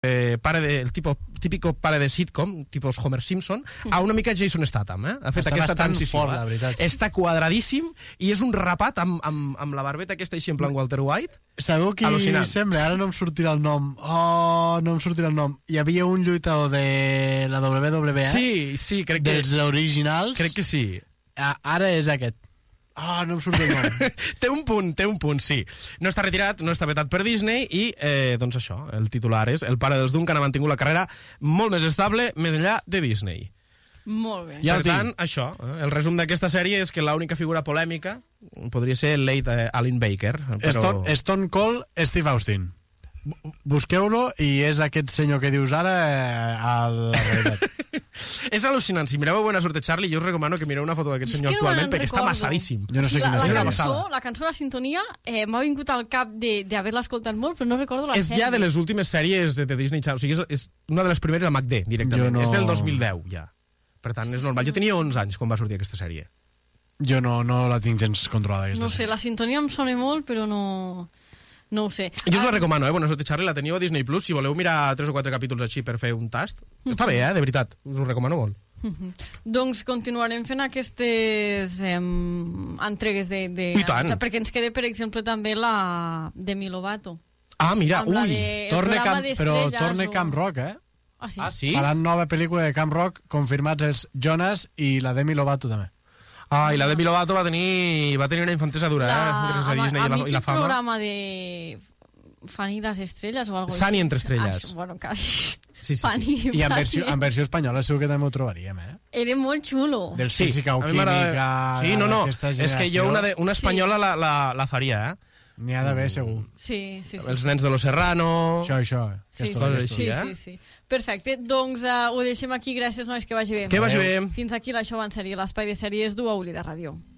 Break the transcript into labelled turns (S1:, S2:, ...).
S1: el típico pare de sitcom, tipus Homer Simpson, a una mica Jason Statham, ha fet aquesta transició.
S2: Fort, la veritat.
S1: Està quadradíssim i és un rapat amb la barbeta aquesta així en plan Walter White.
S2: Sabeu qui sembla? Ara no em sortirà el nom. Hi havia un lluitador de la WWE.
S1: Sí, crec que...
S2: Dels originals.
S1: Crec que sí.
S2: Ara és aquest. No em surt el nom.
S1: té un punt, sí. No està retirat, no està vetat per Disney i, doncs això, el titular és el pare dels Duncan ha mantingut la carrera molt més estable més enllà de Disney.
S3: Molt bé.
S1: Per tant, això, el resum d'aquesta sèrie és que l'única figura polèmica podria ser el late Alan Baker. Però...
S2: Stone Cold Steve Austin. Busqueu-lo i és aquest senyor que dius ara a la realitat.
S1: És al·lucinant. Si mireu Buena Suerte Charlie, jo us recomano que mireu una foto d'aquest senyor actualment perquè està massadíssim.
S2: Jo no sé
S3: la cançó, la sintonia, m'ha vingut al cap d'haver-la escoltat molt, però no recordo la sèrie.
S1: És ja de les últimes sèries de Disney Channel. O sigui, és una de les primeres a MacD, directament. És del 2010, ja. Per tant, és normal. Jo tenia 11 anys quan va sortir aquesta sèrie.
S2: Jo no la tinc gens controlada.
S3: No sé, la sintonia em sona molt, però no ho sé.
S1: Jo us la recomano, Buena Suerte Charlie, la teniu a Disney Plus, si voleu mirar 3 o 4 capítols així per fer un tast. Està bé, de veritat, us ho recomano molt.
S3: Doncs continuarem fent aquestes entregues de...
S1: I tant!
S3: Perquè ens queda, per exemple, també la Demi Lovato.
S1: Mira,
S2: torna Camp Rock,
S3: sí?
S2: Faran nova pel·lícula de Camp Rock, confirmats els Jonas i la Demi Lovato també.
S1: I la Demi Lovato va tenir una infantesa dura, gràcies a Disney i la fama.
S3: El programa de Fanny les estrelles o alguna cosa
S1: Sunny entre estrelles.
S3: Bueno, quasi.
S1: Sí.
S2: I en versió espanyola segur que també ho trobaríem,
S3: Era molt xulo.
S2: Del física o química...
S1: Sí, no. És que jo una espanyola la faria,
S2: N'hi ha d'haver, segur.
S3: Sí.
S1: Els nens de Los Serrano...
S2: Això.
S3: Sí. Perfecte, doncs ho deixem aquí. Gràcies, nois, que vagi bé.
S1: Que vagi bé.
S3: Fins aquí l'Això va en sèrie, l'espai de sèries d'UAULI de ràdio.